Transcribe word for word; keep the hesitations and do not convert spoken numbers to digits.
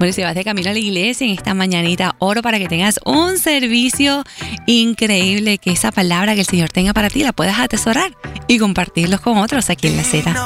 Bueno, si vas de camino a la iglesia en esta mañanita, oro para que tengas un servicio increíble, que esa palabra que el Señor tenga para ti la puedas atesorar y compartirlos con otros aquí en La Z.